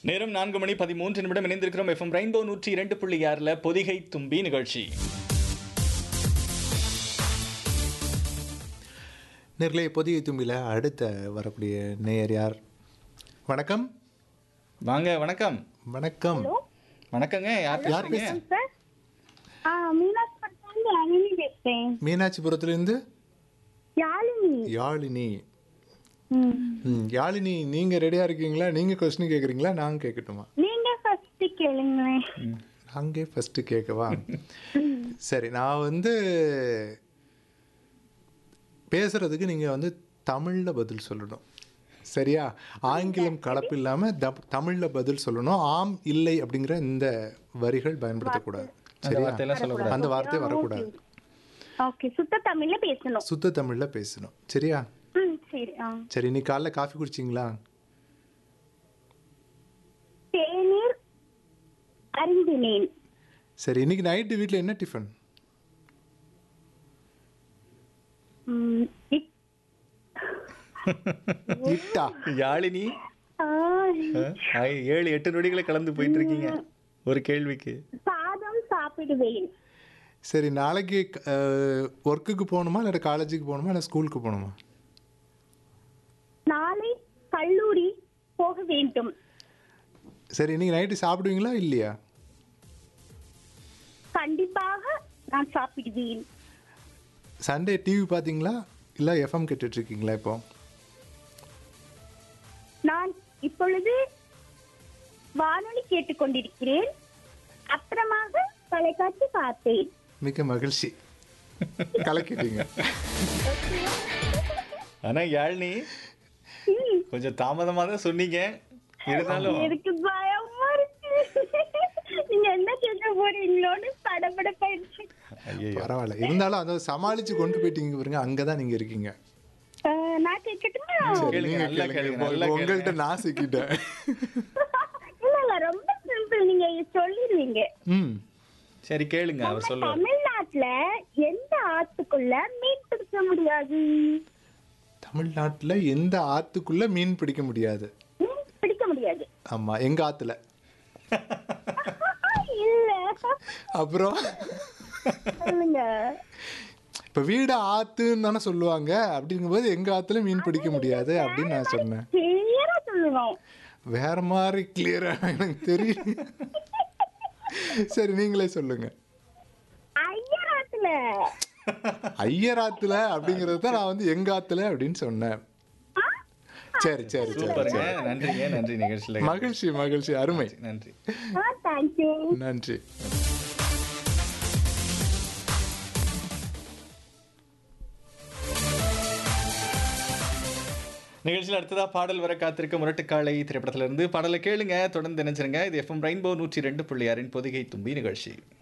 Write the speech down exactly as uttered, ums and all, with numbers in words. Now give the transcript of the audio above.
நேரம் நான்கு மணி பதிமூன்று நிமிடம் இணைந்திருக்கிறோம். எஃப்எம் ரெயின்போ நூற்றி இரண்டு புள்ளி ஆறுல பொதிகை தும்பி நிகழ்ச்சி. நேர்களே, பொதிகை தும்பியில் அடுத்த வரக்கூடிய நேயர் யார்? வணக்கம். வாங்க. வணக்கம். வணக்கம். வணக்கங்க. யார் யார் பேசுறீங்க? பேசுறீங்க? மீனாட்சிபுரத்துலேருந்து யாழினி. யாழினி. ம், யாழினி, நீங்கள் ரெடியாக இருக்கீங்களா? நீங்கள் கொஸ்டின் கேட்குறீங்களா, நாங்கள் கேட்கட்டுமா? நீங்க ஃபர்ஸ்ட் கேளுங்க. நாங்கள் ஃபஸ்ட்டு கேட்கவா? சரி, நான் வந்து பேசுகிறதுக்கு நீங்கள் வந்து தமிழில் பதில் சொல்லணும், சரியா? ஆங்கிலம் கலப்பு இல்லாமல் த தமிழில் பதில் சொல்லணும். ஆம் இல்லை அப்படிங்கிற இந்த வரிகள் பயன்படுத்தக்கூடாது, சரியா? அந்த வார்த்தை வரக்கூடாது. ஓகே, சுத்த தமிழ்ல பேசணும். சுத்த தமிழில் பேசணும், சரியா? ம், சரி. ஆ. சரி, இன்னைக்கு காலைல காஃபி குடிச்சிங்களா? தேநீர் அருந்தினேன். சரி, இன்னைக்கு நைட்டு வீட்டில் என்ன டிஃபன்? ம், இட்- இட்டா? யாழினி, ஆ, ஆ, ஏழு எட்டு நொடிகளை கலந்து போயிட்டு இருக்கீங்க ஒரு கேள்விக்கு. சாதம் சாப்பிடுவேன். சரி, நாளைக்கு ஒர்க்குக்கு போகணுமா, இல்லை காலேஜுக்கு போகணுமா, இல்லை ஸ்கூலுக்கு போகணுமா? நாளை கல்லூரி போக வேண்டும். சரி, இன்னைக்கு நைட்டு சாப்பிடுவீங்களா இல்லையா? கண்டிப்பாக நான் சாப்பிடுவேன். சண்டே டிவி பார்த்தீங்களா, இல்லை எஃப்எம் கேட்டுட்ருக்கீங்களா? இப்போ நான் இப்பொழுது வானொலி கேட்டுக்கொண்டிருக்கிறேன். அப்புறமாக தொலைக்காட்சி பார்த்தேன். மிக்க மகிழ்ச்சி, கலக்கிட்டீங்க. ஆனா யாழினி, கொஞ்சம் தாமதமா தான் சொன்னீங்க, இருந்தாலும் எனக்கு பயமா இருக்கு. நீங்க என்ன கேட்க போறீங்களோன்னு படபடப்பாயிடுச்சு. ஐயையோ. பரவாயில்ல, இருந்தாலும் அதை சமாளித்து கொண்டு போயிட்டீங்க பாருங்க, அங்கே தான் நீங்கள் இருக்கீங்க. அஹ், நான் கேட்கட்டுமா? சரி, கேளுங்க, நீங்க நல்லா கேளுங்க. கேளுங்க, இப்போ நல்லா உங்கள்கிட்ட கேளுங்க. நான் சிக்கிட்டேன். இல்ல இல்ல, ரொம்ப சிம்பிள். நீங்க சொல்லிடுவீங்க. ம், சரி கேளுங்க, அவர் நம்ம சொல்லுவார். தமிழ்நாட்டுல எந்த ஆத்துக்குள்ள மீன் பிடிக்க முடியாது? தமிழ்நாட்டில் எந்த ஆற்றுக்குள்ளே மீன் பிடிக்க முடியாது? மீன் பிடிக்க முடியாது. ஆமாம், எங்கள் ஆற்றுல. இல்ல, அப்புறம் சொல்லுங்க. இப்போ வீடு ஆற்றுன்னு தானே சொல்லுவாங்க, அப்படிங்கும்போது எங்கள் ஆற்றுல மீன் பிடிக்க முடியாது அப்படின்னு நான் சொன்னேன். கிளியரா சொல்லணும். வேற மாதிரி கிளியரா எனக்கு தெரியும். சரி, நீங்களே சொல்லுங்க. ஐயர் ஆத்துல. ஐயர் ஆத்துல அப்படிங்கிறது தான் நான் வந்து எங்க ஆத்துல அப்படின்னு சொன்னேன். சரி சரி சரி சூப்பருங்க, சரி. நன்றிங்க, நன்றி. நிகழ்ச்சியில மகிழ்ச்சி மகிழ்ச்சி, அருமை, நன்றி. தேங்க்யூ. நன்றி. நிகழ்ச்சியில் அடுத்ததா பாடல் வர காத்திருக்க முரட்டுக்காலை திரைப்படத்திலிருந்து பாடலை கேளுங்க. தொடர்ந்து நினைச்சிருங்க. இது எஃப்எம் ரெயின்போ நூற்றி ரெண்டு புள்ளி ஆறின் பொதிகை தும்பி நிகழ்ச்சி.